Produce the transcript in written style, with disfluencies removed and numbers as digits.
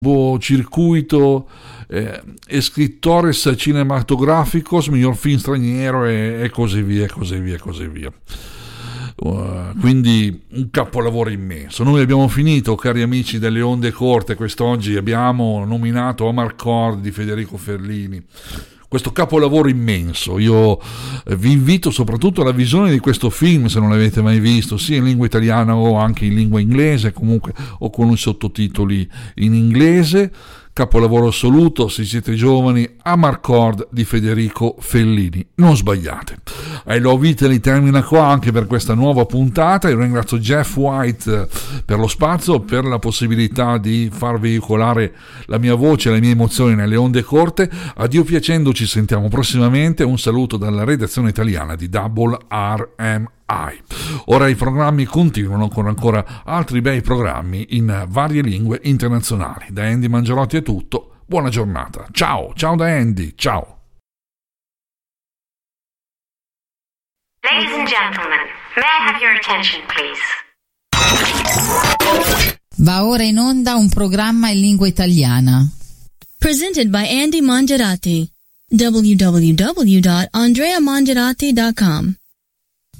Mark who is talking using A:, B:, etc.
A: circuito Escritores Cinematográficos, miglior film straniero e così via. Quindi un capolavoro immenso. Noi abbiamo finito, cari amici delle onde corte, quest'oggi abbiamo nominato Amarcord di Federico Fellini, questo capolavoro immenso. Io vi invito soprattutto alla visione di questo film, se non l'avete mai visto, sia in lingua italiana o anche in lingua inglese, comunque, o con i sottotitoli in inglese. Capolavoro assoluto, se siete giovani, Amarcord di Federico Fellini, non sbagliate. I Love Italy termina qua anche per questa nuova puntata. Io ringrazio Jeff White per lo spazio, per la possibilità di far veicolare la mia voce e le mie emozioni nelle onde corte. Addio piacendo, ci sentiamo prossimamente. Un saluto dalla redazione italiana di Double RMI. Ora i programmi continuano con ancora altri bei programmi in varie lingue internazionali. Da Andy Mangerotti è tutto, buona giornata, ciao da Andy, ciao.
B: Ladies and gentlemen, may I have your attention please?
C: Va ora in onda un programma in lingua italiana.
D: Presented by Andy Mangerotti. www.andreamangerotti.com